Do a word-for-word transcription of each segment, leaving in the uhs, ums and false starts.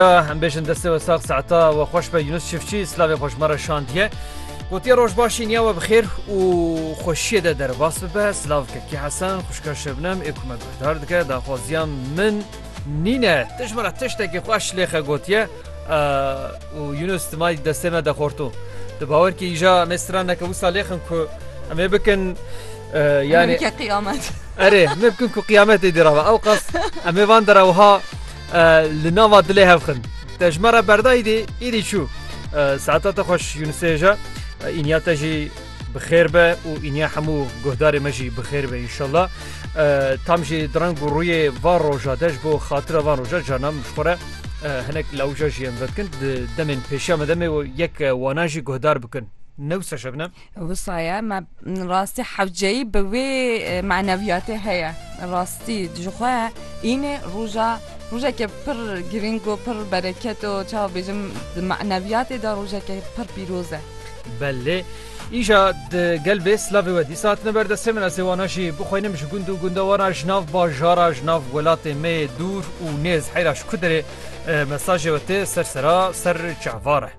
هم بیشن دسته و ساق ساعتا و خوش به یونس شفچی سلاوی خوشمره شاندیه گوتی روش باشین یا و بخیر و خوشیه ده در باس ببه سلاو که کی حسن خوشکار شبنم اکومه گهدار دکه دا خوازیام من نینه تشمره تشتکی خوش لیخه گوتیه و یونس تمای دسته ما ده خورتو دباور که ایجا مستران نکه و سالیخن که اما بکن يعني ممكن قيامات اري ممكن كو قيامات يديرها او قص اما فاندراوها لنافا دليها بخن تجمره بردايدي ايدي شو ساعات تخش يونسيجا انيا تجي بخير به وانيا حمو قهداري مجي بخير به ان شاء الله تامجي درانغ روي فاروجا داش بو خاطر فاروجا جانا مشخوره هناك لوجا جي مفكن دمن بيشام دمي يك واناجي قهدار بكن نوسه شبنم وصايا ما راستي حوجي بوي معنوياتي هي راستي جوخا اینه روجا روجا که پر گرینگو پر برکت و چاو بجم معنویات دا روجا که پر پیروزه بله ایجا قلبي سلافي ودي ساعت نبر دسته من اسواناشي بخوينم جگوندو گوندوانا جناف باجارا جناف ولات مي دور و نيز حيراش كدري مساج وتي سرسرا سر چعواره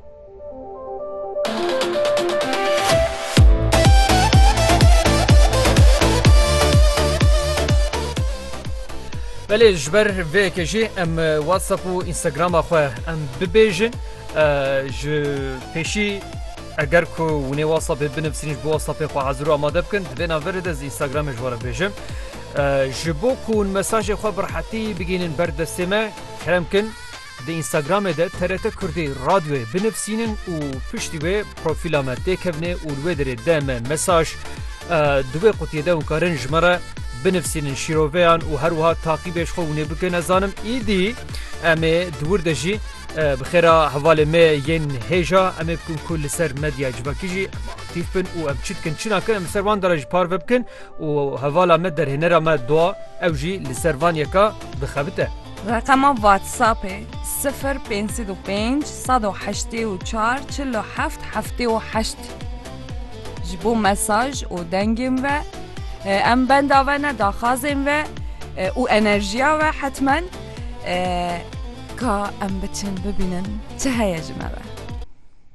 بله جبر في كجي ام واتساب و انستغرام اخوه ام ببيجن ج بيشي اگر کو وني واتساب بنفسينش بو واتساب خو حاضر اماده بكن بينا فرد از انستغرام جواره بيجم جبو كون مساج خو برحتي بگينن برد سما كلامكن دي انستغرام ده ترت كردي راديو بنفسينن و پشتي و بروفيلامه دكبنه و ودر دائما مساج دوی قطیه ده و کارن جمره بنفسین شیرویان و هر وها تعقیبش خونه بکن ازانم ایدی اما دور دجی بخیرا حواله می ین هیجا اما بکن کل سر مدیا جبکیجی اکتیف بن و ام چید کن چنا کن ام سروان درج پار بکن و حواله مد در هنرا مد دوا او جی لسروان یکا بخبته رقم واتساپ صفر پنج دو پنج صد و هشت و چهار چل و هفت هفته و هشت جبو مساج و دنگم و ام بنداوانه داخازم و و انرژیا و حتما که ام بتن ببینن چه هیجمه